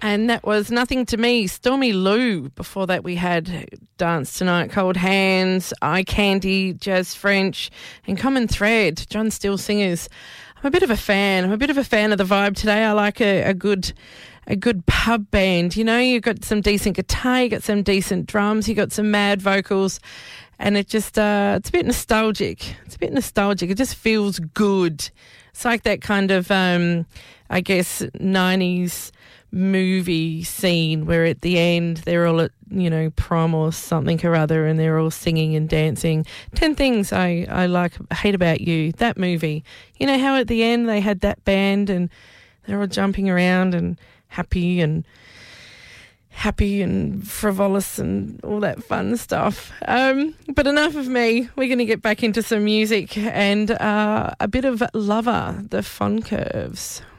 And that was Nothing to Me, Stormy Lou. Before that we had Dance Tonight, Cold Hands, Eye Candy, Jazz French, and Common Thread, John Still Singers. I'm a bit of a fan. I'm a bit of a fan of the vibe today. I like a good pub band. You know, you've got some decent guitar, you got some decent drums, you got some mad vocals, and it just it's a bit nostalgic. It just feels good. It's like that kind of I guess 90s movie scene where at the end they're all at, you know, prom or something or other, and they're all singing and dancing. 10 Things I Hate About You, that movie. You know how at the end they had that band and they're all jumping around and happy and frivolous and all that fun stuff. But enough of me. We're going to get back into some music and a bit of Lover, the Fun Curves.